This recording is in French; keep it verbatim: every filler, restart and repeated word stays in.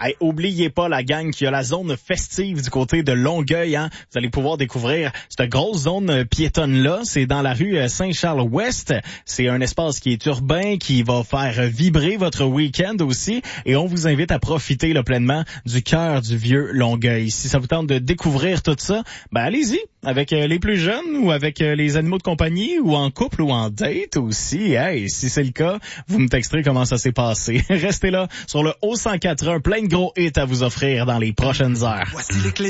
Hey, oubliez pas la gang qui a la zone festive du côté de Longueuil. Hein. Vous allez pouvoir découvrir cette grosse zone piétonne-là. C'est dans la rue Saint-Charles-Ouest. C'est un espace qui est urbain, qui va faire vibrer votre week-end aussi. Et on vous invite à profiter là, pleinement du cœur du vieux Longueuil. Si ça vous tente de découvrir tout ça, ben allez-y avec euh, les plus jeunes ou avec euh, les animaux de compagnie ou en couple ou en date aussi. Hey, si c'est le cas, vous me texterez comment ça s'est passé. Restez là sur le O cent quatre point un, plein de gros hits à vous offrir dans les prochaines heures. Voici les clés.